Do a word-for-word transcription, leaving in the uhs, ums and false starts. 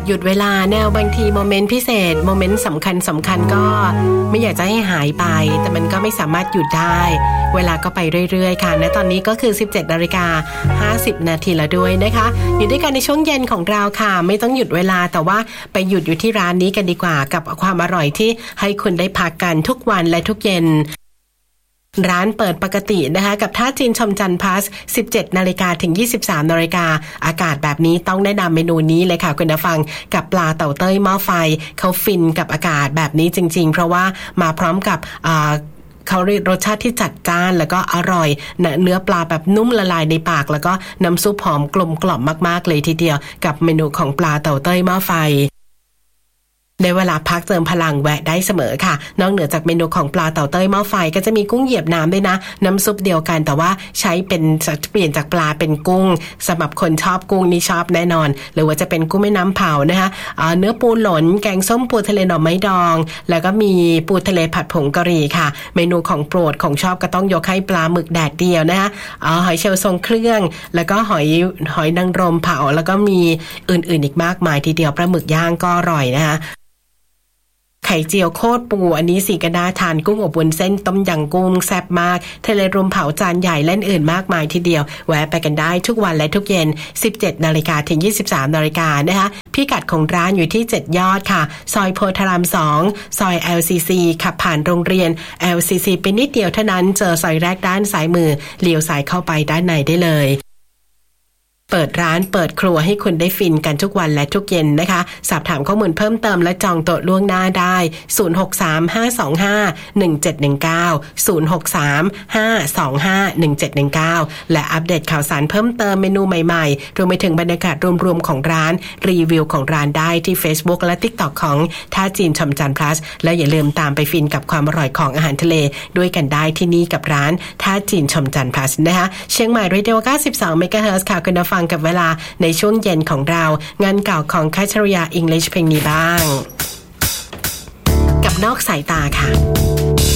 หยุดเวลาแนวบางทีโมเมนต์พิเศษโมเมนต์สำคัญสำคัญก็ไม่อยากจะให้หายไปแต่มันก็ไม่สามารถหยุดได้เวลาก็ไปเรื่อยๆค่ะและตอนนี้ก็คือ สิบเจ็ดนาฬิกาห้าสิบนาทีแล้วด้วยนะคะอยู่ด้วยกันในช่วงเย็นของเราค่ะไม่ต้องหยุดเวลาแต่ว่าไปหยุดอยู่ที่ร้านนี้กันดีกว่ากับความอร่อยที่ให้คุณได้พักกันทุกวันและทุกเย็นร้านเปิดปกตินะคะกับท่าจีนชมจันทร์พลัส สิบเจ็ดนาฬิกาถึงยี่สิบสามนาฬิกาอากาศแบบนี้ต้องแนะนำเมนูนี้เลยค่ะคุณผู้ฟังกับปลาเต่าเต้ยหม้อไฟเขาฟินกับอากาศแบบนี้จริงๆเพราะว่ามาพร้อมกับอ่าเขาเรียกรสชาติที่จัดจ้านแล้วก็อร่อยเนื้อปลาแบบนุ่มละลายในปากแล้วก็น้ำซุปหอมกลมกล่อมมากๆเลยทีเดียวกับเมนูของปลาเต่าเต้ยหม้อไฟในเวลาพักเติมพลังแวะได้เสมอค่ะนอกเหนือจากเมนูของปลาเต่าเต้ยหม้อไฟก็จะมีกุ้งเหยียบน้ำด้วยนะน้ำซุปเดียวกันแต่ว่าใช้เป็นเปลี่ยนจากปลาเป็นกุ้งสำหรับคนชอบกุ้งนี่ชอบแน่นอนหรือว่าจะเป็นกุ้งแม่น้ำเผานะคะเนื้อปูหล่นแกงส้มปูทะเลหน่อไม้ดองแล้วก็มีปูทะเลผัดผงกะหรี่ค่ะเมนูของโปรดของชอบก็ต้องยกให้ปลาหมึกแดดเดียวนะคะหอยเชลล์ทรงเครื่องแล้วก็หอยหอยนางรมเผาแล้วก็มีอื่นๆอีกมากมายทีเดียวปลาหมึกย่างก็อร่อยนะคะไข่เจียวโคตรปูอันนี้สิก็น่าทานกุ้งอบวุ้นเส้นต้มยำกุ้งแซ่บมากทะเลรวมเผาจานใหญ่และอื่นมากมายทีเดียวแวะไปกันได้ทุกวันและทุกเย็น สิบเจ็ดนาฬิกาถึงยี่สิบสามนาฬิกานะคะพิกัดของร้านอยู่ที่เจ็ดยอดค่ะซอยโพธารามสองซอย แอล ซี ซี ขับผ่านโรงเรียน แอล ซี ซี ไปนิดเดียวเท่านั้นเจอซอยแรกด้านซ้ายมือเลี้ยวซ้ายเข้าไปด้านในได้เลยเปิดร้านเปิดครัวให้คุณได้ฟินกันทุกวันและทุกเย็นนะคะสอบถามข้อมูลเพิ่มเติมและจองโต๊ะล่วงหน้าได้ศูนย์ หก สาม ห้า สอง ห้า หนึ่ง เจ็ด หนึ่ง เก้า ศูนย์ หก สาม ห้า สอง ห้า หนึ่ง เจ็ด หนึ่ง เก้าและอัปเดตข่าวสารเพิ่มเติมเมนูใหม่ๆรวมไปถึงบรรยากาศรวมๆของร้านรีวิวของร้านได้ที่ Facebook และ TikTok ของท่าจีนชมจันทร์ plus และอย่าลืมตามไปฟินกับความอร่อยของอาหารทะเลด้วยกันได้ที่นี่กับร้านท่าจีนชมจันทร์ plus นะคะเชียงใหม่ Radio เก้าสิบสอง เมกะเฮิรตซ์ ค่ะคุณผู้ฟังกับเวลาในช่วงเย็นของเรางานเก่าของคัชริยาอังกฤษเพลงนี้บ้างกับนอกสายตาค่ะ